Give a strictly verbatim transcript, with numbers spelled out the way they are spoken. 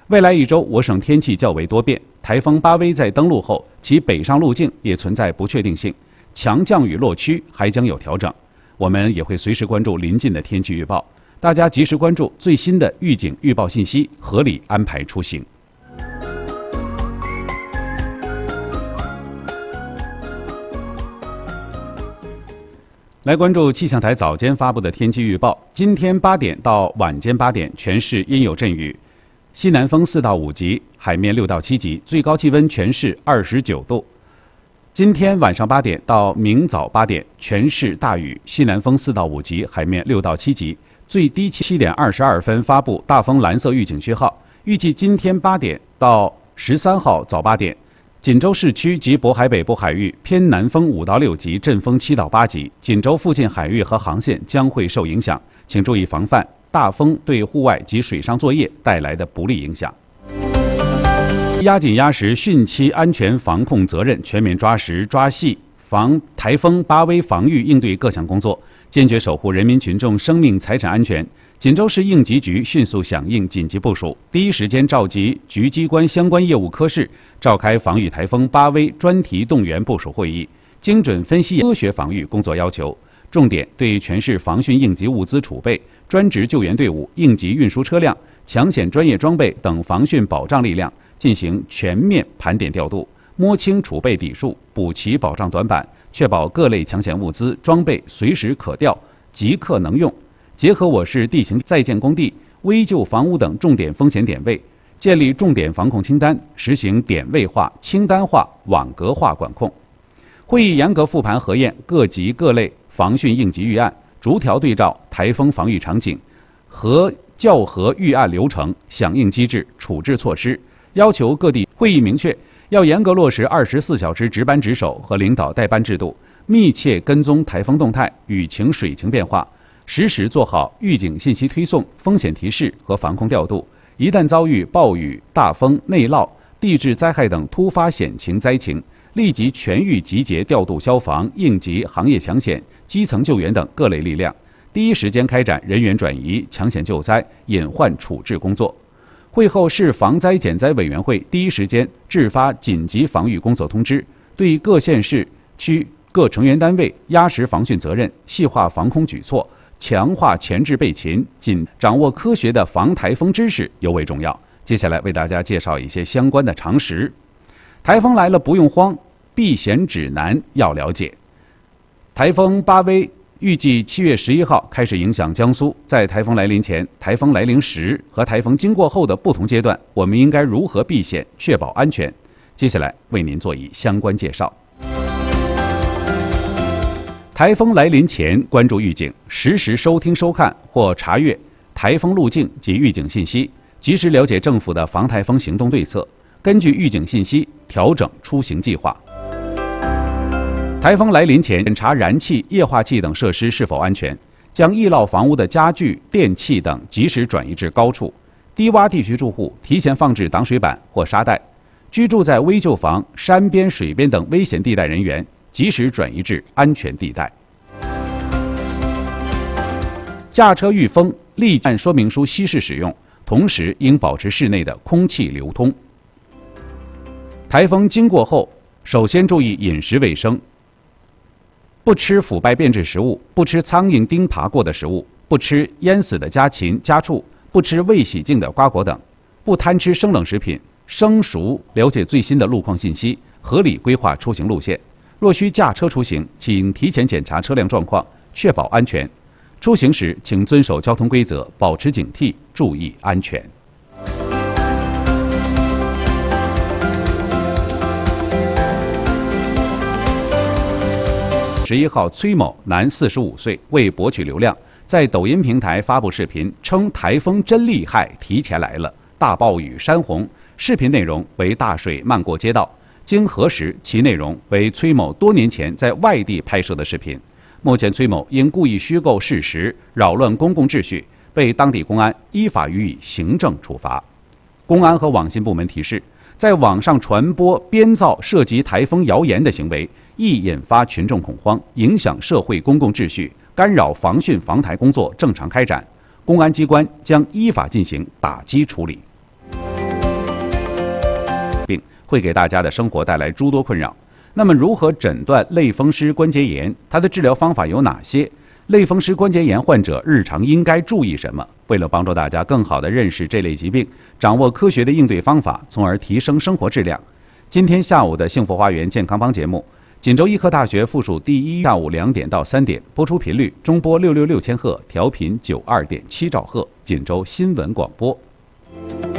未来一周，我省天气较为多变。台风巴威在登陆后，其北上路径也存在不确定性，强降雨落区还将有调整。我们也会随时关注临近的天气预报，大家及时关注最新的预警预报信息，合理安排出行。来关注气象台早间发布的天气预报，今天八点到晚间八点，全市阴有阵雨。西南风四到五级，海面六到七级，最高气温全市二十九度。今天晚上八点到明早八点，全市大雨，西南风四到五级，海面六到七级，最低七点二十二分发布大风蓝色预警序号。预计今天八点到十三号早八点，锦州市区及渤海北部海域偏南风五到六级，阵风七到八级，锦州附近海域和航线将会受影响，请注意防范大风对户外及水上作业带来的不利影响。压紧压实汛期安全防控责任，全面抓实抓细防台风巴威防御应对各项工作，坚决守护人民群众生命财产安全。锦州市应急局迅速响应紧急部署，第一时间召集局机关相关业务科室，召开防御台风巴威专题动员部署会议，精准分析科学防御工作要求，重点对全市防汛应急物资储备、专职救援队伍、应急运输车辆、抢险专业装备等防汛保障力量进行全面盘点调度，摸清储备底数，补齐保障短板，确保各类抢险物资装备随时可调、即刻能用。结合我市地形在建工地、危旧房屋等重点风险点位，建立重点防控清单，实行点位化、清单化、网格化管控。会议严格复盘核验各级各类防汛应急预案，逐条对照台风防御场景和校核预案流程、响应机制、处置措施，要求各地会议明确要严格落实二十四小时值班值守和领导带班制度，密切跟踪台风动态、雨情水情变化，实时做好预警信息推送、风险提示和防控调度。一旦遭遇暴雨、大风、内涝、地质灾害等突发险情灾情，立即全域集结调度消防、应急、行业抢险、基层救援等各类力量，第一时间开展人员转移、抢险救灾、隐患处置工作。会后，市防灾减灾委员会第一时间制发紧急防御工作通知，对各县市区各成员单位压实防汛责任，细化防空举措，强化前置备勤，紧掌握科学的防台风知识尤为重要。接下来为大家介绍一些相关的常识。台风来了不用慌，避险指南要了解。台风巴威预计七月十一号开始影响江苏，在台风来临前、台风来临时和台风经过后的不同阶段，我们应该如何避险，确保安全？接下来为您做以相关介绍。台风来临前关注预警，实时收听收看或查阅台风路径及预警信息，及时了解政府的防台风行动对策，根据预警信息调整出行计划。台风来临前，检查燃气、液化气等设施是否安全，将易涝房屋的家具、电器等及时转移至高处。低洼地区住户提前放置挡水板或沙袋，居住在危旧房、山边、水边等危险地带人员及时转移至安全地带。驾车遇风，立即按说明书稀释使用，同时应保持室内的空气流通。台风经过后，首先注意饮食卫生，不吃腐败变质食物，不吃苍蝇叮爬过的食物，不吃淹死的家禽家畜，不吃未洗净的瓜果等，不贪吃生冷食品，生熟了解最新的路况信息，合理规划出行路线。若需驾车出行，请提前检查车辆状况，确保安全。出行时，请遵守交通规则，保持警惕，注意安全。十一号，崔某，男，四十五岁，为博取流量，在抖音平台发布视频，称台风真厉害，提前来了，大暴雨山洪。视频内容为大水漫过街道，经核实，其内容为崔某多年前在外地拍摄的视频。目前，崔某因故意虚构事实、扰乱公共秩序，被当地公安依法予以行政处罚。公安和网信部门提示，在网上传播、编造涉及台风谣言的行为，易引发群众恐慌，影响社会公共秩序，干扰防汛防台工作正常开展。公安机关将依法进行打击处理。 病，会给大家的生活带来诸多困扰。那么，如何诊断类风湿关节炎？它的治疗方法有哪些？类风湿关节炎患者日常应该注意什么？为了帮助大家更好地认识这类疾病，掌握科学的应对方法，从而提升生活质量，今天下午的幸福花园健康帮节目，锦州医科大学附属第一下午两点到三点，播出频率中波六六六千赫，调频九二点七兆赫，锦州新闻广播。